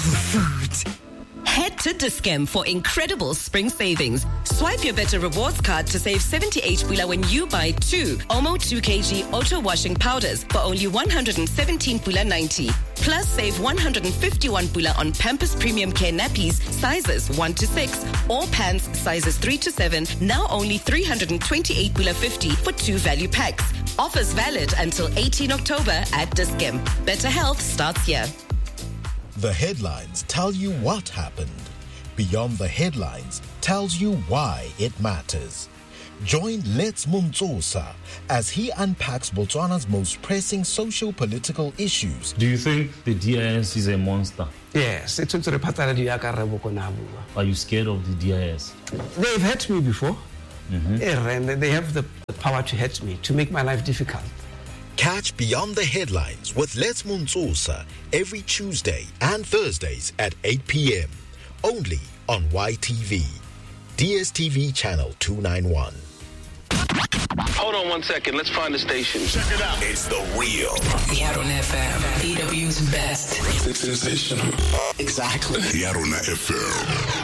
food. Head to Dis-Chem for incredible spring savings. Swipe your Better Rewards card to save 78 pula when you buy 2 Omo 2 kg auto washing powders for only 117 pula 90. Plus save 151 pula on Pampers Premium Care nappies sizes 1 to 6 or pants sizes 3 to 7, now only 328 pula 50 for 2 value packs. Offers valid until 18 October at Dis-Chem. Better health starts here. The headlines tell you what happened. Beyond the headlines tells you why it matters. Join Let's Muntsosa as he unpacks Botswana's most pressing socio-political issues. Do you think the DIS is a monster? Yes, it's a Are you scared of the DIS? They've hurt me before. And they have the power to hurt me, to make my life difficult. Catch Beyond the Headlines with Let's Muntsosa every Tuesday and Thursdays at 8 p.m. Only on YTV. DSTV channel 291. Hold on 1 second. Let's find the station. Check it out. It's the real Yarona FM, EW's best. Sensational. Exactly. Yarona FM.